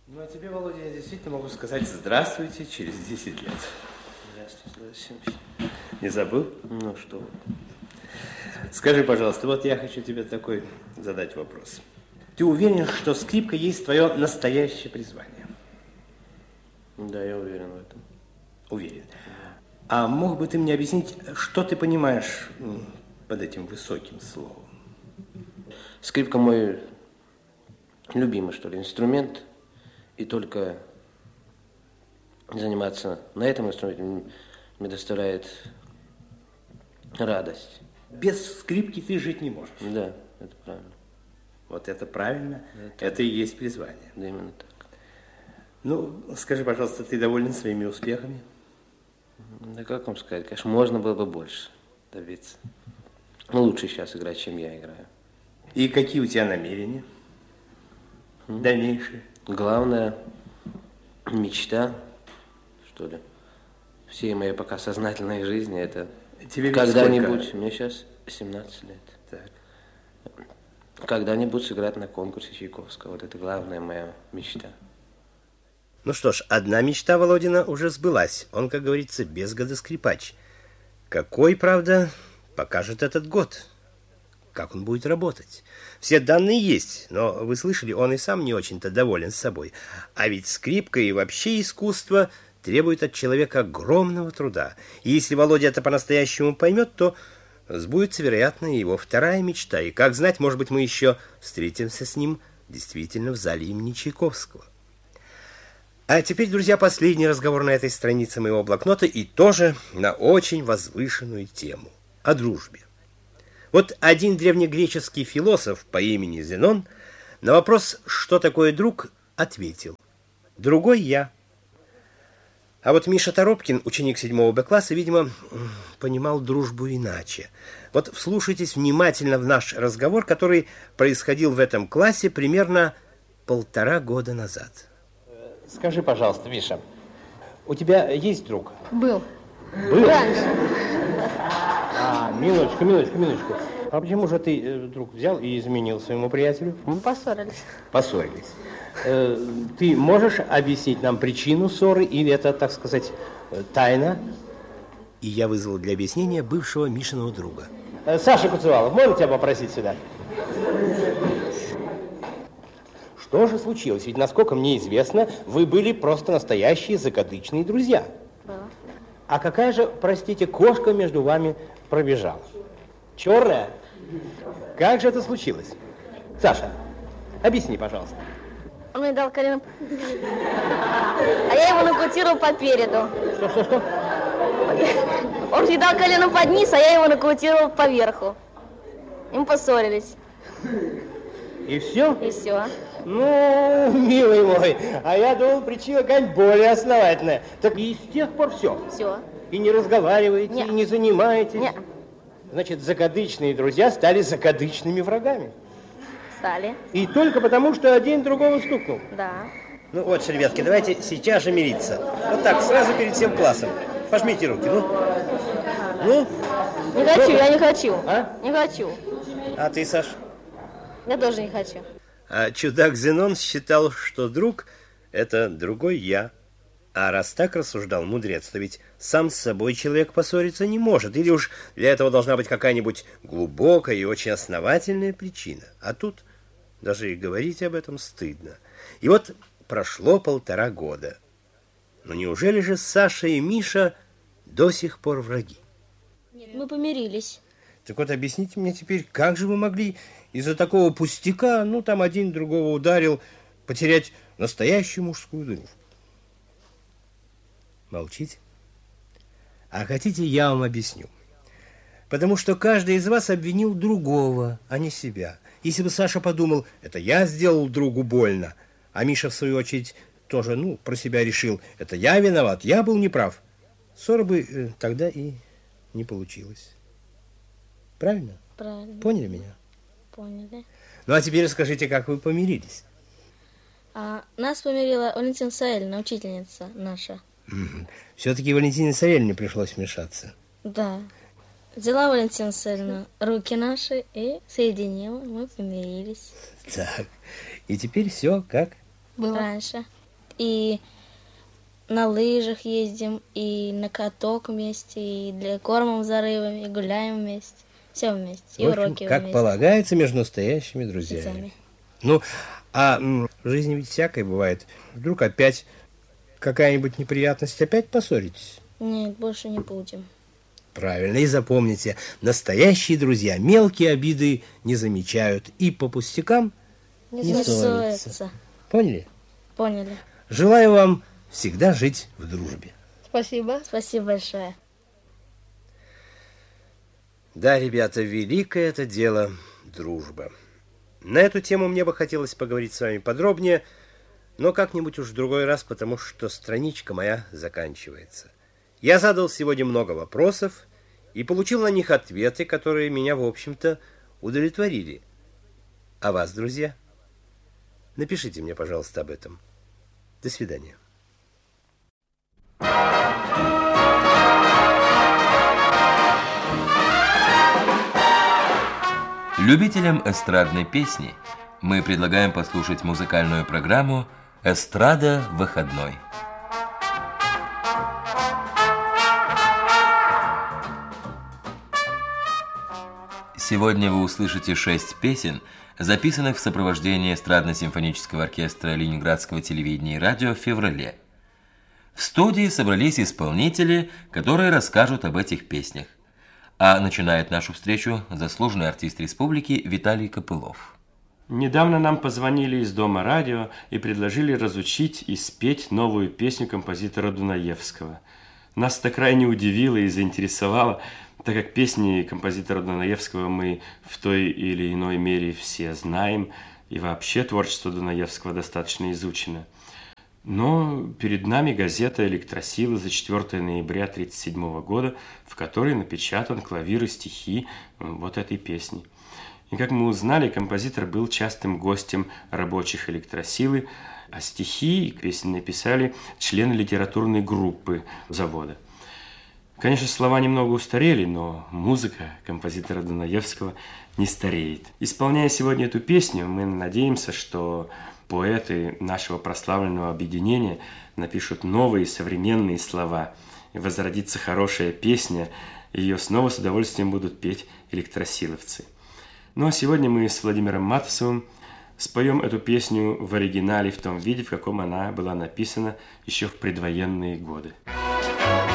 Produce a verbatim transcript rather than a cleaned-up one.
Ну, а тебе, Володя, я действительно могу сказать здравствуйте через десять лет. Здравствуйте. Не забыл? Ну, что? Скажи, пожалуйста, вот я хочу тебе такой задать вопрос. Ты уверен, что скрипка есть твое настоящее призвание? Да, я уверен в этом. Уверен. А мог бы ты мне объяснить, что ты понимаешь под этим высоким словом? Скрипка мой любимый, что ли, инструмент. И только заниматься на этом инструменте мне доставляет радость. Без скрипки ты жить не можешь. Да, это правильно. Вот это правильно. Это, это и есть призвание. Да, именно так. Ну, скажи, пожалуйста, ты доволен своими успехами? Да как вам сказать? Конечно, можно было бы больше добиться. Ну, лучше сейчас играть, чем я играю. И какие у тебя намерения? М? Дальнейшие? Главная мечта, что ли, всей моей пока сознательной жизни, это тебе когда-нибудь, мне сейчас семнадцать лет, так. Когда-нибудь сыграть на конкурсе Чайковского. Вот это главная моя мечта. Ну что ж, одна мечта Володина уже сбылась. Он, как говорится, без года скрипач. Какой, правда, покажет этот год. Как он будет работать. Все данные есть, но вы слышали, он и сам не очень-то доволен собой. А ведь скрипка и вообще искусство требует от человека огромного труда. И если Володя это по-настоящему поймет, то сбудется, вероятно, его вторая мечта. И, как знать, может быть, мы еще встретимся с ним действительно в зале имени Чайковского. А теперь, друзья, последний разговор на этой странице моего блокнота, и тоже на очень возвышенную тему – о дружбе. Вот один древнегреческий философ по имени Зенон на вопрос, что такое друг, ответил: другой я. А вот Миша Торопкин, ученик седьмого Б класса, видимо, понимал дружбу иначе. Вот вслушайтесь внимательно в наш разговор, который происходил в этом классе примерно полтора года назад. Скажи, пожалуйста, Миша, у тебя есть друг? Был. Был? Раньше. А, минуточку, минуточку, минуточку. А почему же ты э, вдруг взял и изменил своему приятелю? Мы поссорились. Поссорились. Э, ты можешь объяснить нам причину ссоры, или это, так сказать, тайна? И я вызвал для объяснения бывшего Мишиного друга. Э, Саша Куцевалов, можно тебя попросить сюда? Что же случилось? Ведь, насколько мне известно, вы были просто настоящие закадычные друзья. Да. А какая же, простите, кошка между вами пробежала? Черная? Как же это случилось? Саша, объясни, пожалуйста. Он мне дал колено... А я его нокаутировал по переду. Что, что, что? Он мне дал колено под низ, а я его нокаутировал по верху. И мы поссорились. И все? И все. Ну, милый мой, а я думал, причина какая-нибудь более основательная. Так и с тех пор все. Все. И не разговариваете, Не. и не занимаетесь. Не. Значит, закадычные друзья стали закадычными врагами. Стали. И только потому, что один другого стукнул. Да. Ну вот, что, ребятки, давайте сейчас же мириться. Вот так, сразу перед всем классом. Пожмите руки, ну. Ну? Не хочу, я не хочу. А? Не хочу. А ты, Саш? Я тоже не хочу. А чудак Зенон считал, что друг – это другой я. А раз так рассуждал мудрец, то ведь сам с собой человек поссориться не может. Или уж для этого должна быть какая-нибудь глубокая и очень основательная причина. А тут даже и говорить об этом стыдно. И вот прошло полтора года. Но неужели же Саша и Миша до сих пор враги? Нет, мы помирились. Так вот, объясните мне теперь, как же вы могли из-за такого пустяка, ну, там один другого ударил, потерять настоящую мужскую дружбу? Молчите? А хотите, я вам объясню. Потому что каждый из вас обвинил другого, а не себя. Если бы Саша подумал, это я сделал другу больно, а Миша, в свою очередь, тоже, ну, про себя решил, это я виноват, я был неправ, ссора бы э, тогда и не получилось. Правильно? Правильно. Поняли меня? Поняли. Ну, а теперь расскажите, как вы помирились. А, нас помирила Валентина Савельевна, учительница наша. Угу. Все-таки Валентине Савельевне пришлось вмешаться. Да. Взяла Валентина Савельевна руки наши и соединила, мы помирились. Так, и теперь все как? Было раньше. и на лыжах ездим, и на каток вместе, и для кормом зарывами, и гуляем вместе. Все вместе, и в общем, уроки как вместе. полагается между настоящими друзьями. Друзьями. Ну, а м, в жизни ведь всякое бывает. Вдруг опять какая-нибудь неприятность, опять поссоритесь? Нет, больше не будем. Правильно, и запомните, настоящие друзья мелкие обиды не замечают и по пустякам Не, не ссорятся. ссорятся. Поняли? Поняли. Желаю вам всегда жить в дружбе. Спасибо. Спасибо большое. Да, ребята, великое это дело дружба. На эту тему мне бы хотелось поговорить с вами подробнее, но как-нибудь уж в другой раз, потому что страничка моя заканчивается. Я задал сегодня много вопросов и получил на них ответы, которые меня, в общем-то, удовлетворили. А вас, друзья? Напишите мне, пожалуйста, об этом. До свидания. Любителям эстрадной песни мы предлагаем послушать музыкальную программу «Эстрада выходной». Сегодня вы услышите шесть песен, записанных в сопровождении эстрадно-симфонического оркестра Ленинградского телевидения и радио в феврале. В студии собрались исполнители, которые расскажут об этих песнях. А начинает нашу встречу заслуженный артист республики Виталий Копылов. Недавно нам позвонили из Дома радио и предложили разучить и спеть новую песню композитора Дунаевского. Нас это крайне удивило и заинтересовало, так как песни композитора Дунаевского мы в той или иной мере все знаем, и вообще творчество Дунаевского достаточно изучено. Но перед нами газета «Электросила» за четвёртое ноября тысяча девятьсот тридцать седьмого года, в которой напечатан клавир и стихи вот этой песни. И как мы узнали, композитор был частым гостем рабочих «Электросилы», а стихи и песни написали члены литературной группы завода. Конечно, слова немного устарели, но музыка композитора Дунаевского не стареет. Исполняя сегодня эту песню, мы надеемся, что поэты нашего прославленного объединения напишут новые современные слова, и возродится хорошая песня, и ее снова с удовольствием будут петь электросиловцы. Ну а сегодня мы с Владимиром Матусовым споем эту песню в оригинале в том виде, в каком она была написана еще в предвоенные годы.